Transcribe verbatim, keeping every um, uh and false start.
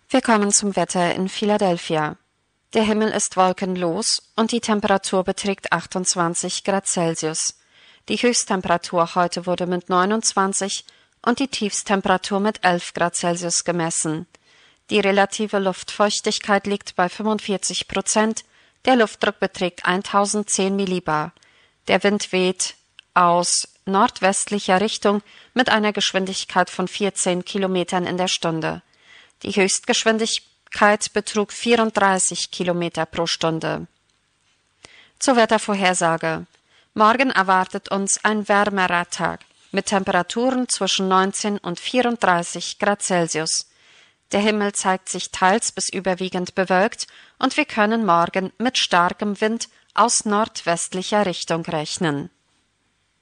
Wir kommen zum Wetter in Philadelphia. Der Himmel ist wolkenlos und die Temperatur beträgt achtundzwanzig Grad Celsius. Die Höchsttemperatur heute wurde mit neunundzwanzig und die Tiefsttemperatur mit elf Grad Celsius gemessen. Die relative Luftfeuchtigkeit liegt bei fünfundvierzig Prozent, der Luftdruck beträgt tausendzehn Millibar. Der Wind weht aus nordwestlicher Richtung mit einer Geschwindigkeit von vierzehn Kilometern in der Stunde. Die Höchstgeschwindigkeit betrug vierunddreißig Kilometer pro Stunde. Zur Wettervorhersage. Morgen erwartet uns ein wärmerer Tag mit Temperaturen zwischen neunzehn und vierunddreißig Grad Celsius. Der Himmel zeigt sich teils bis überwiegend bewölkt und wir können morgen mit starkem Wind aus nordwestlicher Richtung rechnen.